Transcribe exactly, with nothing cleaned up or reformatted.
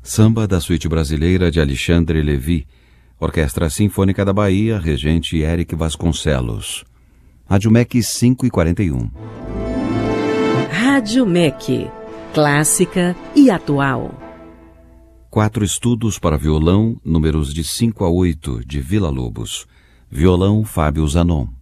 Samba da Suíte Brasileira de Alexandre Levi, Orquestra Sinfônica da Bahia, regente Eric Vasconcelos. Rádio M E C cinco e quarenta e um. Rádio M E C, clássica e atual. Quatro estudos para violão, números de cinco a oito, de Villa-Lobos. Violão, Fábio Zanon.